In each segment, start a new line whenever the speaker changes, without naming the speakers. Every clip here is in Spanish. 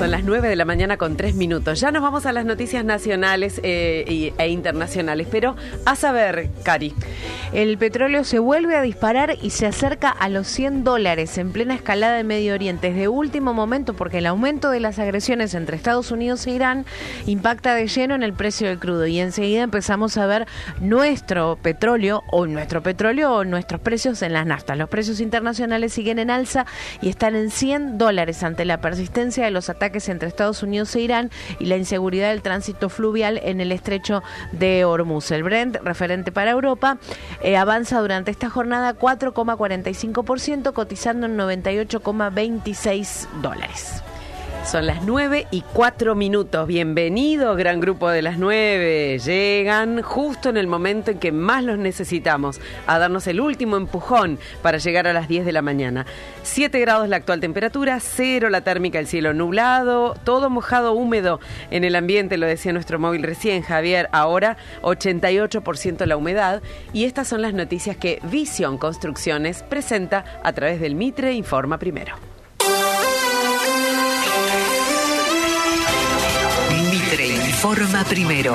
Son las 9 de la mañana con 3 minutos. Ya nos vamos a las noticias nacionales e internacionales. Pero a saber, Cari.
El petróleo se vuelve a disparar y se acerca a los $100 en plena escalada de Medio Oriente. Es de último momento porque el aumento de las agresiones entre Estados Unidos e Irán impacta de lleno en el precio del crudo. Y enseguida empezamos a ver nuestro petróleo o nuestros precios en las naftas. Los precios internacionales siguen en alza y están en $100 ante la persistencia de los ataques entre Estados Unidos e Irán y la inseguridad del tránsito fluvial en el estrecho de Hormuz. El Brent, referente para Europa, avanza durante esta jornada 4,45%, cotizando en $98,26.
Son las 9:04. Bienvenido, gran grupo de las 9. Llegan justo en el momento en que más los necesitamos, a darnos el último empujón para llegar a las 10 de la mañana. 7 grados la actual temperatura, 0 la térmica, el cielo nublado, todo mojado, húmedo en el ambiente, lo decía nuestro móvil recién, Javier. Ahora 88% la humedad. Y estas son las noticias que Visión Construcciones presenta a través del Mitre Informa Primero.
Mitre Informa Primero.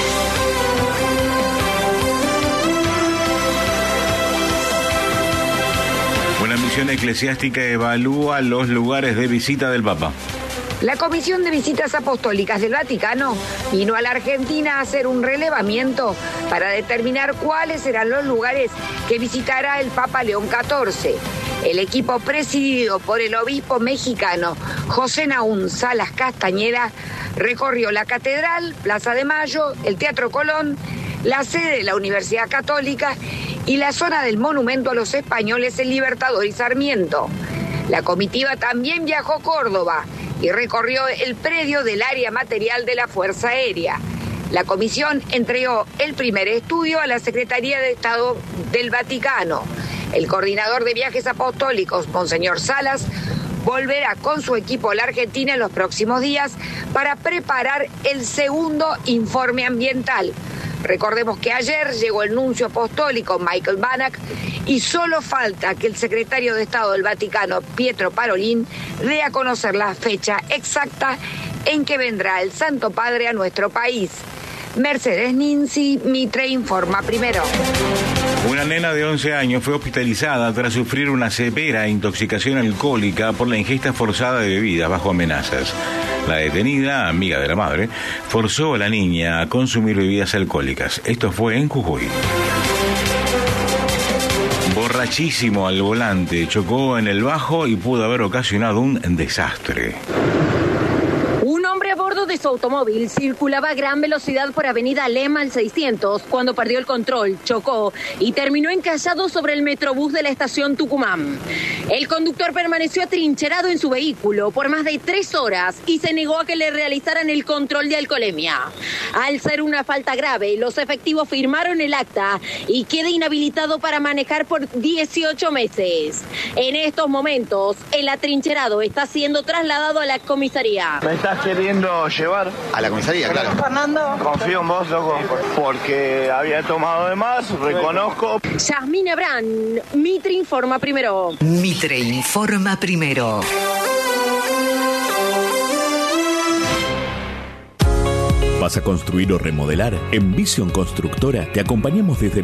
Una misión eclesiástica evalúa los lugares de visita del Papa.
La Comisión de Visitas Apostólicas del Vaticano vino a la Argentina a hacer un relevamiento para determinar cuáles serán los lugares que visitará el Papa León XIV. El equipo presidido por el obispo mexicano José Nahum Salas Castañeda recorrió la Catedral, Plaza de Mayo, el Teatro Colón, la sede de la Universidad Católica y la zona del Monumento a los Españoles en Libertador y Sarmiento. La comitiva también viajó a Córdoba y recorrió el predio del área material de la Fuerza Aérea. La comisión entregó el primer estudio a la Secretaría de Estado del Vaticano. El coordinador de viajes apostólicos, Monseñor Salas, volverá con su equipo a la Argentina en los próximos días para preparar el segundo informe ambiental. Recordemos que ayer llegó el nuncio apostólico Michael Banach y solo falta que el secretario de Estado del Vaticano, Pietro Parolin, dé a conocer la fecha exacta en que vendrá el Santo Padre a nuestro país. Mercedes Ninzi, Mitre Informa Primero.
Una nena de 11 años fue hospitalizada tras sufrir una severa intoxicación alcohólica por la ingesta forzada de bebidas bajo amenazas. La detenida, amiga de la madre, forzó a la niña a consumir bebidas alcohólicas. Esto fue en Jujuy. Borrachísimo al volante, chocó en el Bajo y pudo haber ocasionado un desastre.
Un hombre a bordo de su automóvil circulaba a gran velocidad por avenida Lema al 600 cuando perdió el control, chocó y terminó encallado sobre el metrobús de la estación Tucumán. El conductor permaneció atrincherado en su vehículo por más de 3 horas y se negó a que le realizaran el control de alcoholemia. Al ser una falta grave, los efectivos firmaron el acta y queda inhabilitado para manejar por 18 meses. En estos momentos, el atrincherado está siendo trasladado a la comisaría.
¿Me estás queriendo llevar?
A la comisaría, claro.
Fernando. Confío en vos, loco, porque había tomado de más, reconozco.
Yasmín Abrán, Mitre Informa Primero.
Mitre Informa Primero.
¿Vas a construir o remodelar? En Visión Constructora te acompañamos desde